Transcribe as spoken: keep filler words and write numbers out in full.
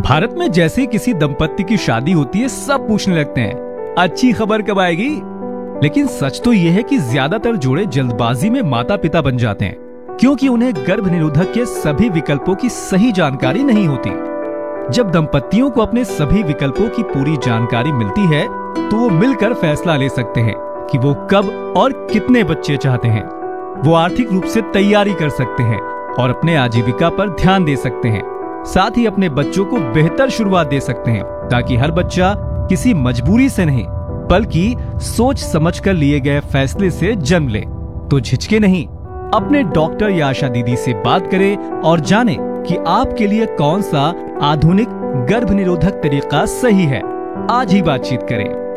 भारत में जैसे ही किसी दंपत्ति की शादी होती है, सब पूछने लगते हैं अच्छी खबर कब आएगी। लेकिन सच तो यह है कि ज्यादातर जोड़े जल्दबाजी में माता पिता बन जाते हैं, क्योंकि उन्हें गर्भ निरोधक के सभी विकल्पों की सही जानकारी नहीं होती। जब दंपत्तियों को अपने सभी विकल्पों की पूरी जानकारी मिलती है, तो वो मिलकर फैसला ले सकते हैं कि वो कब और कितने बच्चे चाहते हैं। वो आर्थिक रूप से तैयारी कर सकते हैं और अपने आजीविका पर ध्यान दे सकते हैं। साथ ही अपने बच्चों को बेहतर शुरुआत दे सकते हैं, ताकि हर बच्चा किसी मजबूरी से नहीं बल्कि सोच समझकर लिए गए फैसले से जन्म ले। तो झिझके नहीं, अपने डॉक्टर या आशा दीदी से बात करें और जानें कि आपके लिए कौन सा आधुनिक गर्भ निरोधक तरीका सही है। आज ही बातचीत करें।